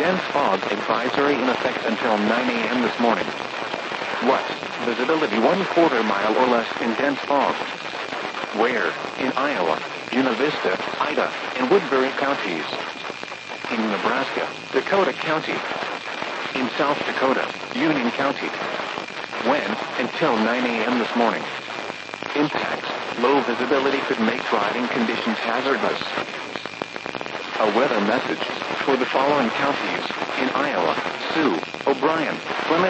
dense fog advisory in effect until 9 a.m. this morning. West, visibility 1/4 mile or less in dense fog. Where? In Iowa, Buena Vista, Ida, and Woodbury counties. In Nebraska, Dakota County. In South Dakota, Union County. When? Until 9 a.m. this morning. Impacts. Low visibility could make driving conditions hazardous. A weather message for the following counties in Iowa: Sioux, O'Brien, Clement,